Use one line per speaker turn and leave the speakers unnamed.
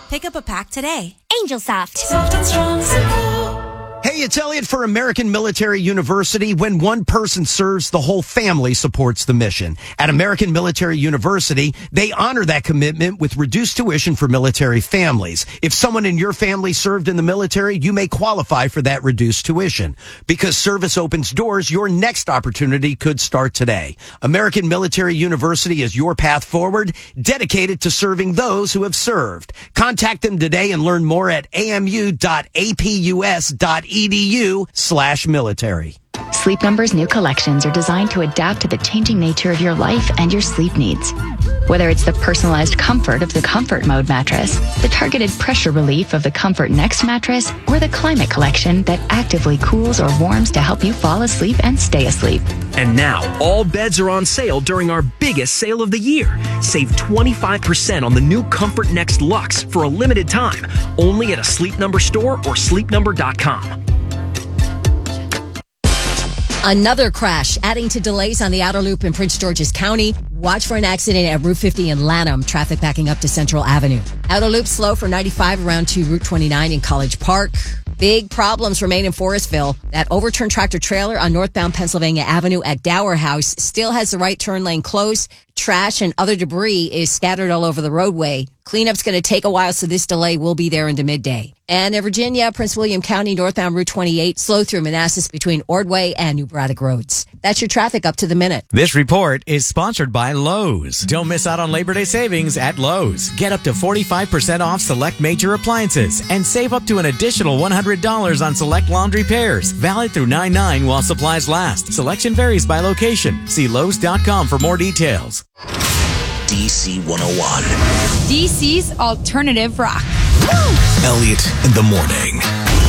Pick up a pack today.
Angel Soft.
Soft and strong, simple.
Hey, it's Elliot for American Military University. When one person serves, the whole family supports the mission. At American Military University, they honor that commitment with reduced tuition for military families. If someone in your family served in the military, you may qualify for that reduced tuition. Because service opens doors, your next opportunity could start today. American Military University is your path forward, dedicated to serving those who have served. Contact them today and learn more at amu.apus.edu/military.
Sleep Number's new collections are designed to adapt to the changing nature of your life and your sleep needs. Whether it's the personalized comfort of the Comfort Mode mattress, the targeted pressure relief of the Comfort Next mattress, or the Climate Collection that actively cools or warms to help you fall asleep and stay asleep.
And now, all beds are on sale during our biggest sale of the year. Save 25% on the new Comfort Next Luxe for a limited time, only at a Sleep Number store or sleepnumber.com.
Another crash, adding to delays on the outer loop in Prince George's County. Watch for an accident at Route 50 in Lanham. Traffic backing up to Central Avenue. Outer loop slow for 95 around to Route 29 in College Park. Big problems remain in Forestville. That overturned tractor trailer on northbound Pennsylvania Avenue at Dower House still has the right turn lane closed. Trash and other debris is scattered all over the roadway. Cleanup's going to take a while, so this delay will be there into midday. And in Virginia, Prince William County, northbound Route 28, slow through Manassas between Ordway and New Braddock Roads. That's your traffic up to the minute.
This report is sponsored by Lowe's. Don't miss out on Labor Day savings at Lowe's. Get up to 45% off select major appliances and save up to an additional $100 on select laundry pairs. Valid through 9/9 while supplies last. Selection varies by location. See Lowe's.com for more details.
DC 101.
DC's alternative rock.
Elliot in the morning.